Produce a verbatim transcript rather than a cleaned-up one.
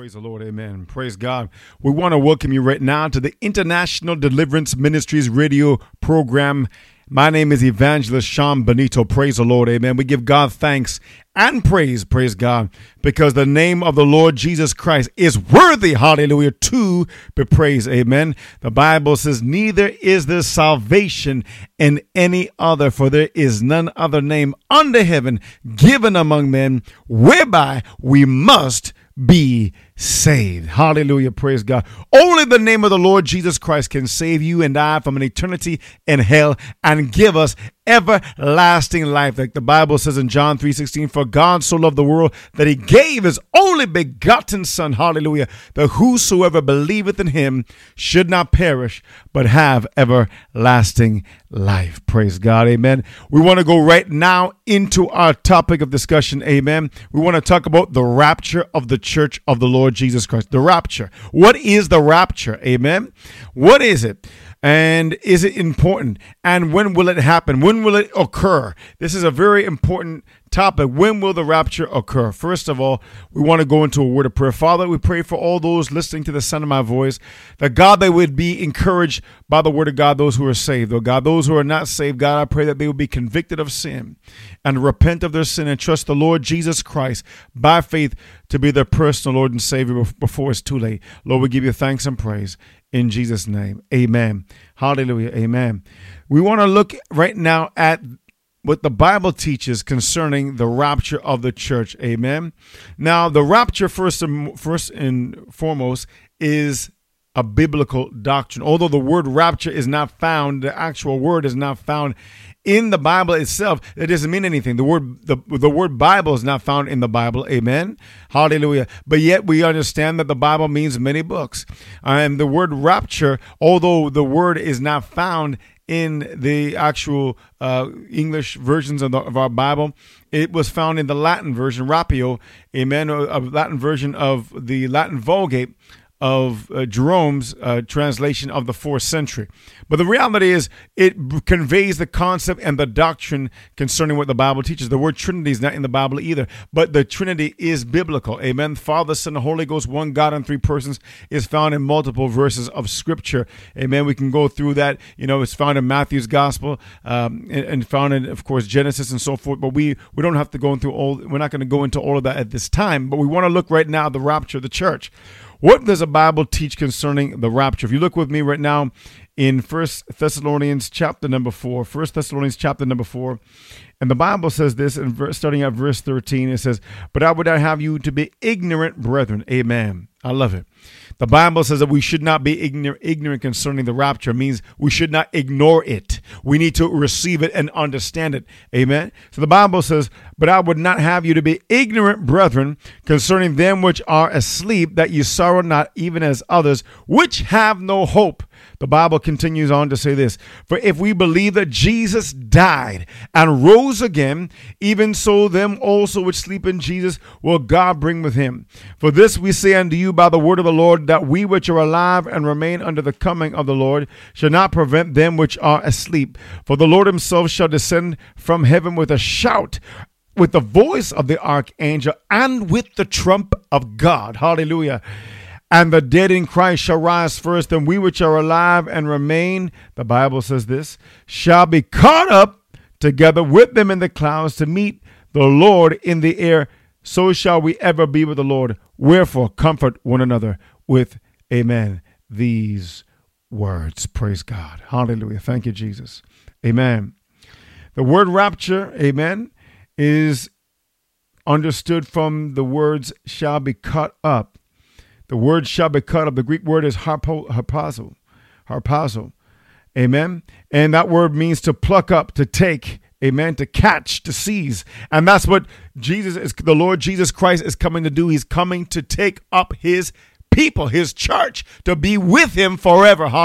Praise the Lord. Amen. Praise God. We want to welcome you right now to the International Deliverance Ministries radio program. My name is Evangelist Sean Benito. Praise the Lord. Amen. We give God thanks and praise. Praise God. Because the name of the Lord Jesus Christ is worthy. Hallelujah. To be praised. Amen. The Bible says, neither is there salvation in any other, for there is none other name under heaven given among men whereby we must be saved. Hallelujah. Praise God. Only the name of the Lord Jesus Christ can save you and I from an eternity in hell and give us everlasting life. Like the Bible says in John three sixteen, for God so loved the world that he gave his only begotten son. Hallelujah. That whosoever believeth in him should not perish, but have everlasting life. Praise God. Amen. We want to go right now into our topic of discussion. Amen. We want to talk about the rapture of the church of the Lord Jesus Christ. The rapture. What is the rapture? Amen. What is it? And is it important? And when will it happen? When will it occur? This is a very important topic. When will the rapture occur? First of all, we want to go into a word of prayer. Father, we pray for all those listening to the sound of my voice, that God, they would be encouraged by the word of God, those who are saved. Oh God, those who are not saved, God, I pray that they will be convicted of sin and repent of their sin and trust the Lord Jesus Christ by faith to be their personal Lord and Savior before it's too late. Lord, we give you thanks and praise. In Jesus' name, amen. Hallelujah, amen. We want to look right now at what the Bible teaches concerning the rapture of the church, amen. Now, the rapture, first and, first and foremost, is a biblical doctrine. Although the word rapture is not found, the actual word is not found in the Bible itself, it doesn't mean anything. The word the, the word Bible is not found in the Bible. Amen. Hallelujah. But yet we understand that the Bible means many books. And the word rapture, although the word is not found in the actual uh, English versions of, the, of our Bible, it was found in the Latin version, rapio, amen, a Latin version of the Latin Vulgate of uh, Jerome's uh, translation of the fourth century. But the reality is it conveys the concept and the doctrine concerning what the Bible teaches. The word Trinity is not in the Bible either, but the Trinity is biblical. Amen. Father, Son, and Holy Ghost, one God in three persons, is found in multiple verses of Scripture. Amen. We can go through that. You know, it's found in Matthew's Gospel um, and, and found in, of course, Genesis and so forth. But we, we don't have to go through all, we're not going to go into all of that at this time. But we want to look right now at the rapture of the church. What does the Bible teach concerning the rapture? If you look with me right now in First Thessalonians chapter number four, First Thessalonians chapter number four, and the Bible says this, in verse, starting at verse thirteen, it says, but I would not have you to be ignorant, brethren. Amen. I love it. The Bible says that we should not be ignorant, ignorant concerning the rapture. It means we should not ignore it. We need to receive it and understand it. Amen. So the Bible says, but I would not have you to be ignorant, brethren, concerning them which are asleep, that ye sorrow not, even as others, which have no hope. The Bible continues on to say this, for if we believe that Jesus died and rose again, even so them also which sleep in Jesus will God bring with him. For this we say unto you by the word of the Lord, that we which are alive and remain unto the coming of the Lord shall not prevent them which are asleep. For the Lord himself shall descend from heaven with a shout, with the voice of the archangel, and with the trump of God. Hallelujah. And the dead in Christ shall rise first, and we which are alive and remain, the Bible says this, shall be caught up together with them in the clouds to meet the Lord in the air. So shall we ever be with the Lord. Wherefore, comfort one another with, amen, these words. Praise God. Hallelujah. Thank you, Jesus. Amen. The word rapture, amen, is understood from the words shall be caught up. The word shall be cut up. The Greek word is harpo, harpazo, harpazo. Amen. And that word means to pluck up, to take, amen, to catch, to seize. And that's what Jesus is, the Lord Jesus Christ is coming to do. He's coming to take up his people, his church, to be with him forever.